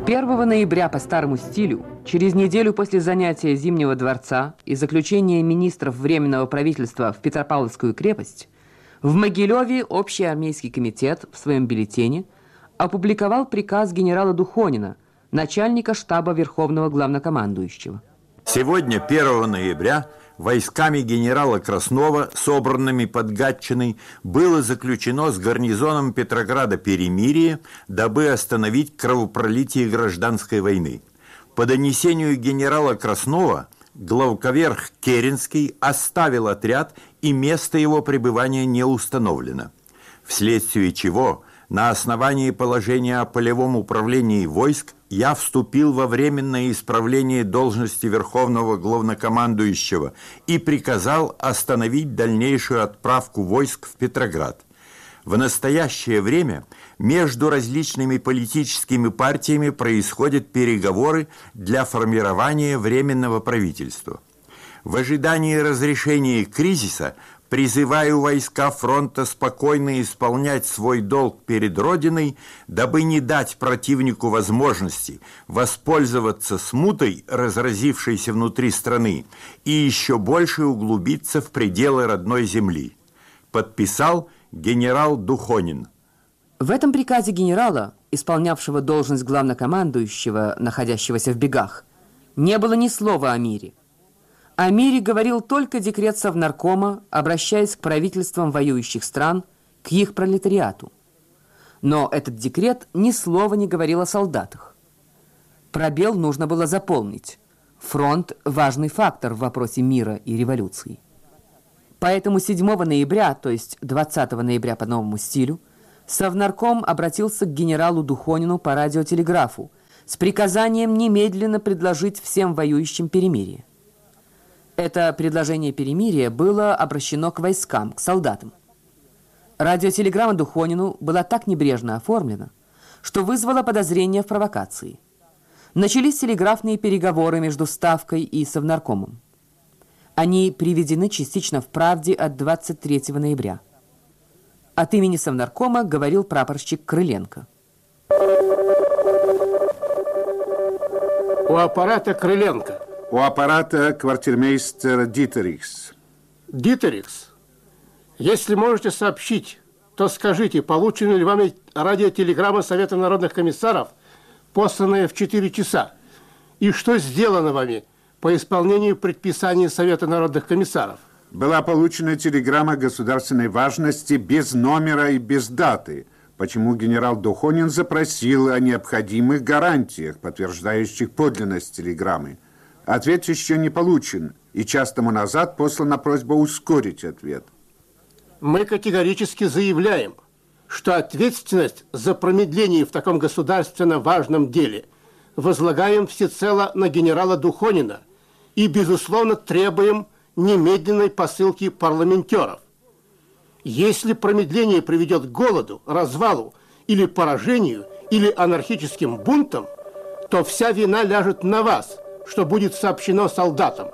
1 ноября по старому стилю, через неделю после занятия Зимнего дворца и заключения министров Временного правительства в Петропавловскую крепость, в Могилеве Общий армейский комитет в своем бюллетене опубликовал приказ генерала Духонина, начальника штаба Верховного главнокомандующего. Сегодня, 1 ноября, войсками генерала Краснова, собранными под Гатчиной, было заключено с гарнизоном Петрограда перемирие, дабы остановить кровопролитие гражданской войны. По донесению генерала Краснова, главковерх Керенский оставил отряд, и место его пребывания не установлено. Вследствие чего, на основании положения о полевом управлении войск, я вступил во временное исправление должности Верховного главнокомандующего и приказал остановить дальнейшую отправку войск в Петроград. В настоящее время между различными политическими партиями происходят переговоры для формирования временного правительства. В ожидании разрешения кризиса призываю войска фронта спокойно исполнять свой долг перед Родиной, дабы не дать противнику возможности воспользоваться смутой, разразившейся внутри страны, и еще больше углубиться в пределы родной земли. Подписал генерал Духонин. В этом приказе генерала, исполнявшего должность главнокомандующего, находящегося в бегах, не было ни слова о мире. О мире говорил только декрет Совнаркома, обращаясь к правительствам воюющих стран, к их пролетариату. Но этот декрет ни слова не говорил о солдатах. Пробел нужно было заполнить. Фронт – важный фактор в вопросе мира и революции. Поэтому 7 ноября, то есть 20 ноября по новому стилю, Совнарком обратился к генералу Духонину по радиотелеграфу с приказанием немедленно предложить всем воюющим перемирие. Это предложение перемирия было обращено к войскам, к солдатам. Радиотелеграмма Духонину была так небрежно оформлена, что вызвала подозрения в провокации. Начались телеграфные переговоры между Ставкой и Совнаркомом. Они приведены частично в «Правде» от 23 ноября. От имени Совнаркома говорил прапорщик Крыленко. У аппарата Крыленко. У аппарата квартирмейстер Дитерикс. Дитерикс, если можете сообщить, то скажите, получена ли вами радиотелеграмма Совета народных комиссаров, посланная в 4 часа, и что сделано вами по исполнению предписаний Совета народных комиссаров? Была получена телеграмма государственной важности без номера и без даты, почему генерал Духонин запросил о необходимых гарантиях, подтверждающих подлинность телеграммы. Ответ еще не получен, и час тому назад послана просьба ускорить ответ. Мы категорически заявляем, что ответственность за промедление в таком государственно важном деле возлагаем всецело на генерала Духонина и, безусловно, требуем немедленной посылки парламентеров. Если промедление приведет к голоду, развалу или поражению, или анархическим бунтам, то вся вина ляжет на вас, что будет сообщено солдатам.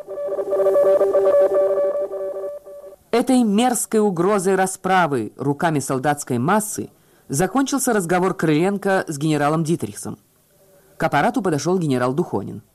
Этой мерзкой угрозой расправы руками солдатской массы закончился разговор Крыленко с генералом Дитерихсом. К аппарату подошел генерал Духонин.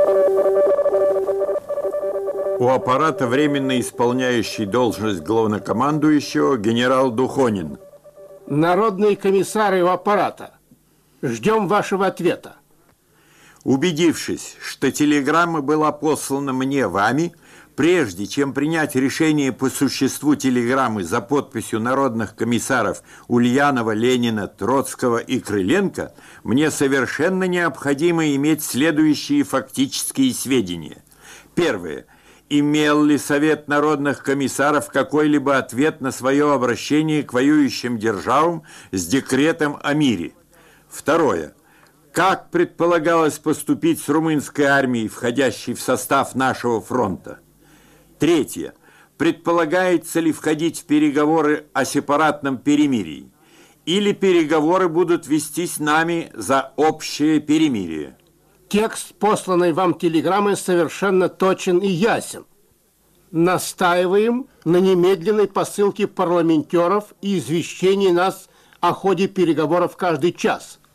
У аппарата временно исполняющий должность главнокомандующего генерал Духонин. Народные комиссары у аппарата, ждем вашего ответа. Убедившись, что телеграмма была послана мне вами, прежде чем принять решение по существу телеграммы за подписью народных комиссаров Ульянова, Ленина, Троцкого и Крыленко, мне совершенно необходимо иметь следующие фактические сведения. Первое. Имел ли Совет народных комиссаров какой-либо ответ на свое обращение к воюющим державам с декретом о мире? Второе. Как предполагалось поступить с румынской армией, входящей в состав нашего фронта? Третье. Предполагается ли входить в переговоры о сепаратном перемирии? Или переговоры будут вестись нами за общее перемирие? Текст посланной вам телеграммы совершенно точен и ясен. Настаиваем на немедленной посылке парламентеров и извещении нас о ходе переговоров каждый час.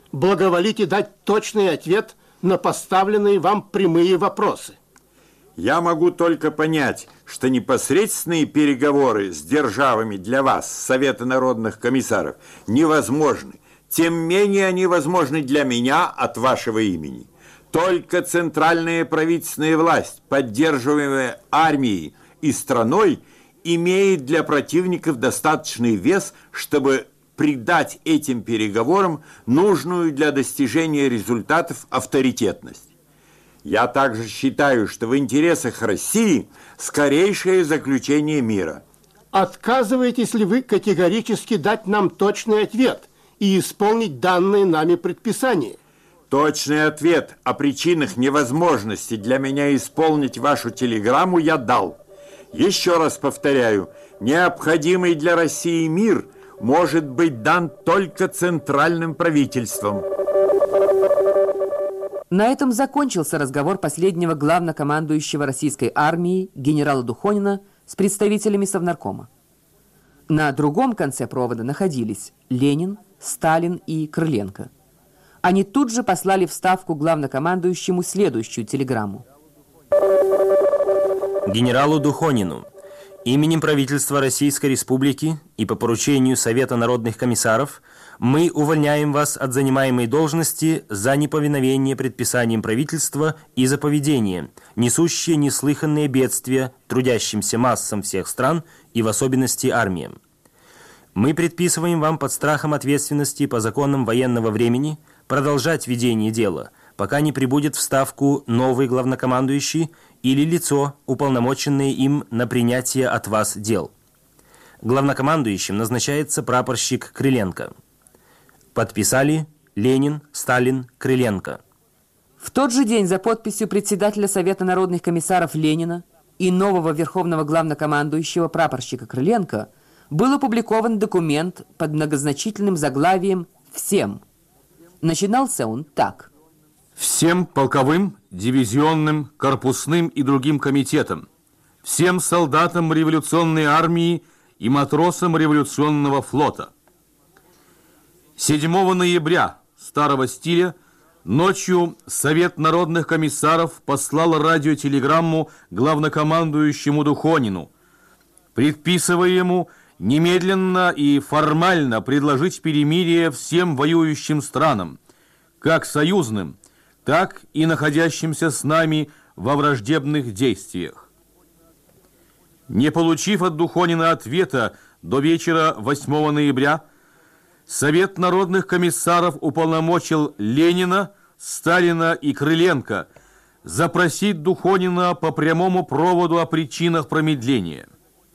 благоволите дать точный ответ на поставленные вам прямые вопросы. Я могу только понять, что непосредственные переговоры с державами для вас, Совета народных комиссаров, невозможны. Тем менее они возможны для меня от вашего имени. Только центральная правительственная власть, поддерживаемая армией и страной, имеет для противников достаточный вес, чтобы придать этим переговорам нужную для достижения результатов авторитетность. Я также считаю, что в интересах России скорейшее заключение мира. Отказываетесь ли вы категорически дать нам точный ответ и исполнить данные нами предписания? Точный ответ о причинах невозможности для меня исполнить вашу телеграмму я дал. Еще раз повторяю, необходимый для России мир может быть дан только центральным правительством. На этом закончился разговор последнего главнокомандующего российской армии генерала Духонина с представителями Совнаркома. На другом конце провода находились Ленин, Сталин и Крыленко. Они тут же послали в Ставку главнокомандующему следующую телеграмму. Генералу Духонину. Именем правительства Российской Республики и по поручению Совета народных комиссаров мы увольняем вас от занимаемой должности за неповиновение предписаниям правительства и за поведение, несущее неслыханные бедствия трудящимся массам всех стран и в особенности армиям. Мы предписываем вам под страхом ответственности по законам военного времени продолжать ведение дела, пока не прибудет в Ставку новый главнокомандующий или лицо, уполномоченное им на принятие от вас дел. Главнокомандующим назначается прапорщик Крыленко. Подписали Ленин, Сталин, Крыленко. В тот же день за подписью председателя Совета народных комиссаров Ленина и нового верховного главнокомандующего прапорщика Крыленко был опубликован документ под многозначительным заглавием «Всем». Начинался он так. Всем полковым, дивизионным, корпусным и другим комитетам, всем солдатам революционной армии и матросам революционного флота. 7 ноября старого стиля ночью Совет народных комиссаров послал радиотелеграмму главнокомандующему Духонину, предписывая ему немедленно и формально предложить перемирие всем воюющим странам, как союзным, так и находящимся с нами во враждебных действиях. Не получив от Духонина ответа до вечера 8 ноября, Совет народных комиссаров уполномочил Ленина, Сталина и Крыленко запросить Духонина по прямому проводу о причинах промедления.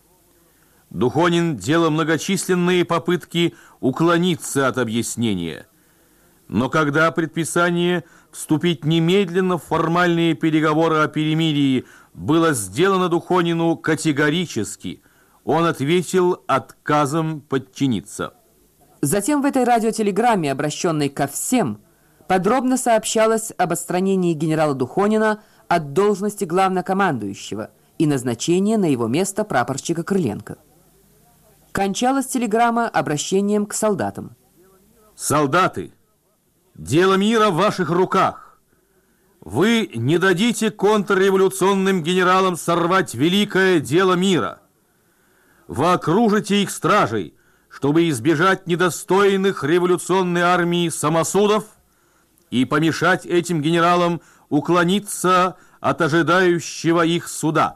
Духонин делал многочисленные попытки уклониться от объяснения, но когда предписание вступить немедленно в формальные переговоры о перемирии было сделано Духонину категорически, он ответил отказом подчиниться. Затем в этой радиотелеграмме, обращенной ко всем, подробно сообщалось об отстранении генерала Духонина от должности главнокомандующего и назначении на его место прапорщика Крыленко. Кончалась телеграмма обращением к солдатам. «Солдаты, дело мира в ваших руках. Вы не дадите контрреволюционным генералам сорвать великое дело мира. Вы окружите их стражей, чтобы избежать недостойных революционной армии самосудов и помешать этим генералам уклониться от ожидающего их суда.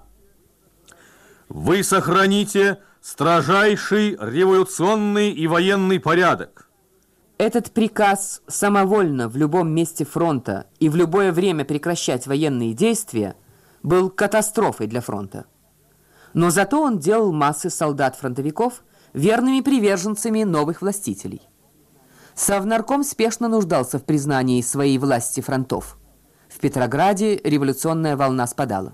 Вы сохраните строжайший революционный и военный порядок». Этот приказ самовольно в любом месте фронта и в любое время прекращать военные действия был катастрофой для фронта. Но зато он делал массы солдат-фронтовиков верными приверженцами новых властителей. Совнарком спешно нуждался в признании своей власти фронтов. В Петрограде революционная волна спадала.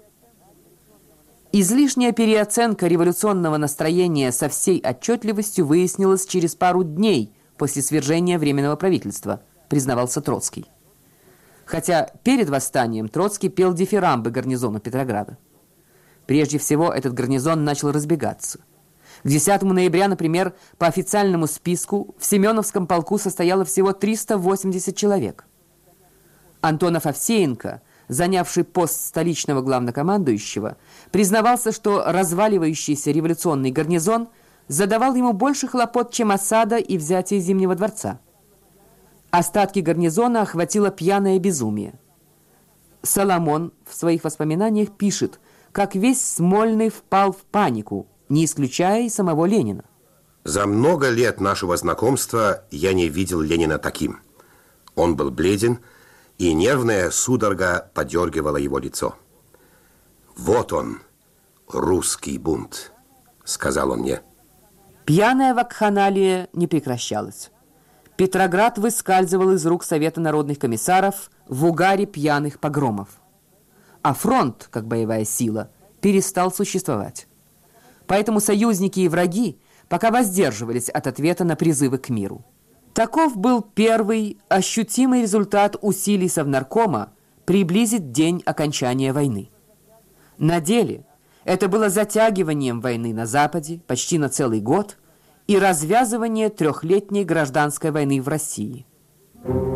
Излишняя переоценка революционного настроения со всей отчетливостью выяснилась через пару дней после свержения Временного правительства, признавался Троцкий. Хотя перед восстанием Троцкий пел дифирамбы гарнизону Петрограда. Прежде всего, этот гарнизон начал разбегаться. К 10 ноября, например, по официальному списку в Семеновском полку состояло всего 380 человек. Антонов Овсеенко, занявший пост столичного главнокомандующего, признавался, что разваливающийся революционный гарнизон задавал ему больше хлопот, чем осада и взятие Зимнего дворца. Остатки гарнизона охватило пьяное безумие. Соломон в своих воспоминаниях пишет, как весь Смольный впал в панику, не исключая и самого Ленина. За много лет нашего знакомства я не видел Ленина таким. Он был бледен, и нервная судорога подергивала его лицо. «Вот он, русский бунт», — сказал он мне. Пьяная вакханалия не прекращалась. Петроград выскальзывал из рук Совета народных комиссаров в угаре пьяных погромов. А фронт, как боевая сила, перестал существовать. Поэтому союзники и враги пока воздерживались от ответа на призывы к миру. Таков был первый ощутимый результат усилий Совнаркома приблизить день окончания войны. На деле это было затягиванием войны на Западе почти на целый год и развязывание трехлетней гражданской войны в России.